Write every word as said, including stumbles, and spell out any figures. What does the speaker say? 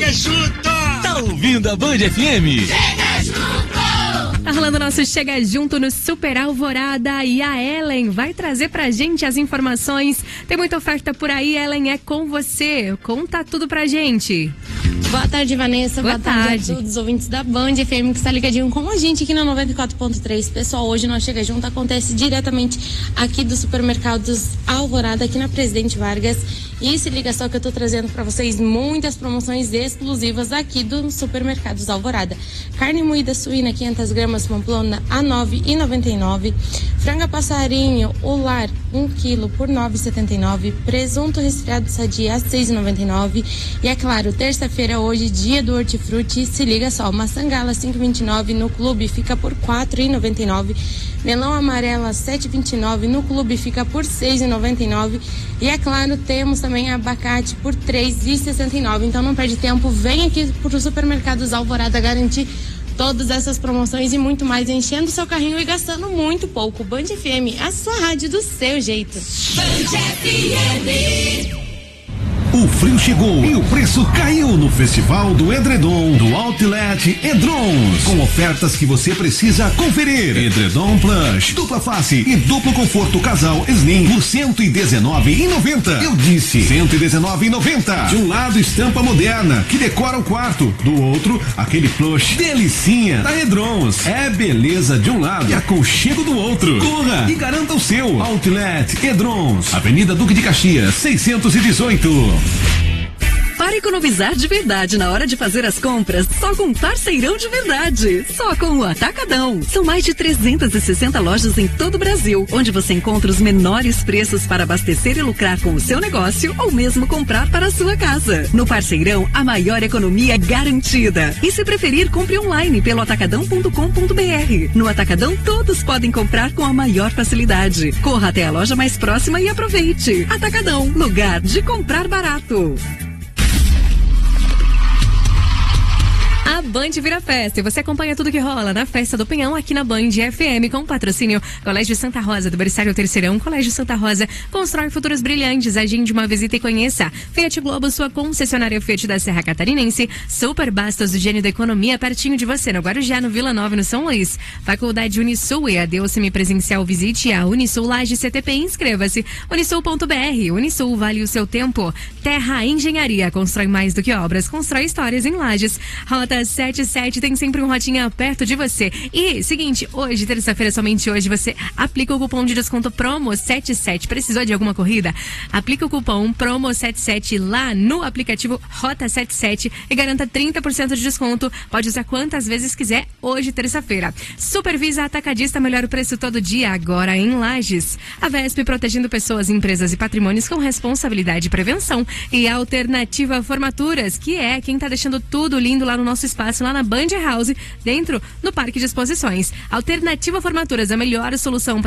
Chega junto! Tá ouvindo a Band F M? Chega junto! Tá rolando nosso Chega Junto no Super Alvorada e a Ellen vai trazer pra gente as informações. Tem muita oferta por aí, Ellen, é com você. Conta tudo pra gente. Boa tarde, Vanessa. Boa, Boa tarde. tarde a todos os ouvintes da Band F M que está ligadinho com a gente aqui na noventa e quatro ponto três. Pessoal, hoje nós Chega Junto acontece diretamente aqui do Supermercados Alvorada, aqui na Presidente Vargas. E se liga só que eu tô trazendo para vocês muitas promoções exclusivas aqui do Supermercados Alvorada. Carne moída suína quinhentas gramas Pamplona a nove reais e noventa e nove centavos. Franga passarinho o lar um quilo por nove reais e setenta e nove centavos. Presunto resfriado sadia a seis reais e noventa e nove centavos. E é claro, terça-feira hoje, dia do hortifruti. Se liga só, maçã gala cinco reais e vinte e nove centavos no clube fica por quatro reais e noventa e nove centavos. Melão amarela sete reais e vinte e nove centavos no clube fica por seis reais e noventa e nove centavos. E é claro, temos também abacate por três reais e sessenta e nove centavos. Então não perde tempo, vem aqui pro Supermercados Alvorada garantir todas essas promoções e muito mais, enchendo seu carrinho e gastando muito pouco. Band F M, a sua rádio do seu jeito. Band F M. O frio chegou e o preço caiu no Festival do Edredom do Outlet Edrons, com ofertas que você precisa conferir. Edredom Plush, dupla face e duplo conforto casal Slim por cento e dezenove reais e noventa centavos. Eu disse cento e dezenove reais e noventa centavos. De um lado, estampa moderna que decora o quarto, do outro, aquele plush delicinha da Edrons. É beleza de um lado e aconchego do outro. Corra e garanta o seu. Outlet Edrons, Avenida Duque de Caxias, seiscentos e dezoito. Para economizar de verdade na hora de fazer as compras, só com Parceirão de Verdade. Só com o Atacadão. São mais de trezentas e sessenta lojas em todo o Brasil, onde você encontra os menores preços para abastecer e lucrar com o seu negócio ou mesmo comprar para a sua casa. No Parceirão, a maior economia é garantida. E se preferir, compre online pelo atacadão ponto com ponto br. No Atacadão, todos podem comprar com a maior facilidade. Corra até a loja mais próxima e aproveite. Atacadão, lugar de comprar barato. A Band vira festa e você acompanha tudo que rola na Festa do Pinhão aqui na Band F M com patrocínio Colégio Santa Rosa, do Berçário Terceirão, Colégio Santa Rosa, constrói futuros brilhantes, agende uma visita e conheça. Fiat Globo, sua concessionária Fiat da Serra Catarinense, Super Bastos, o gênio da economia, pertinho de você, no Guarujá, no Vila Nova, no São Luís. Faculdade Unisul, E A D ou semipresencial, visite a Unisul Laje C T P e inscreva-se. Unisul ponto br, Unisul, vale o seu tempo. Terra Engenharia, constrói mais do que obras, constrói histórias em Lajes. Rota setenta e sete tem sempre um rotinha perto de você. E, seguinte, hoje, terça-feira, somente hoje, você aplica o cupom de desconto promo setenta e sete. Precisou de alguma corrida? Aplica o cupom promo setenta e sete lá no aplicativo Rota setenta e sete e garanta trinta por cento de desconto. Pode usar quantas vezes quiser hoje, terça-feira. Supervisa Atacadista, melhor preço todo dia, agora em Lages. A Vesp, protegendo pessoas, empresas e patrimônios com responsabilidade e prevenção. E a Alternativa Formaturas, que é quem tá deixando tudo lindo lá no nosso espaço, lá na Band House, dentro do Parque de Exposições. Alternativa Formaturas, a melhor solução para